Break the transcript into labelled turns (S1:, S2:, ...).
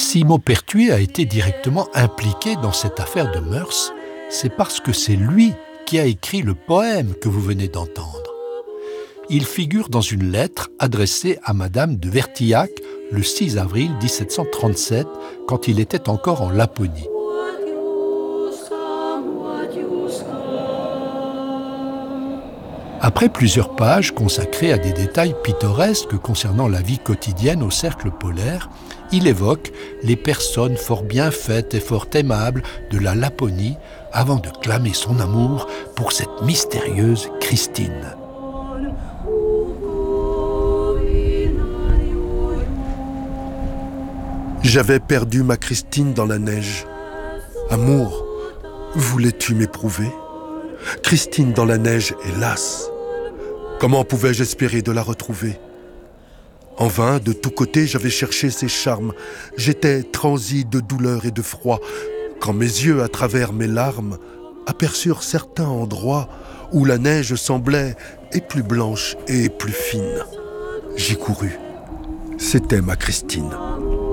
S1: Si Maupertuis a été directement impliqué dans cette affaire de mœurs, c'est parce que c'est lui qui a écrit le poème que vous venez d'entendre. Il figure dans une lettre adressée à Madame de Vertillac le 6 avril 1737, quand il était encore en Laponie. Après plusieurs pages consacrées à des détails pittoresques concernant la vie quotidienne au cercle polaire, il évoque les personnes fort bien faites et fort aimables de la Laponie avant de clamer son amour pour cette mystérieuse Christine.
S2: J'avais perdu ma Christine dans la neige. Amour, voulais-tu m'éprouver ? Christine dans la neige, hélas. Comment pouvais-je espérer de la retrouver ? En vain, de tous côtés, j'avais cherché ses charmes. J'étais transi de douleur et de froid, quand mes yeux, à travers mes larmes, aperçurent certains endroits où la neige semblait et plus blanche et plus fine. J'y courus. C'était ma Christine.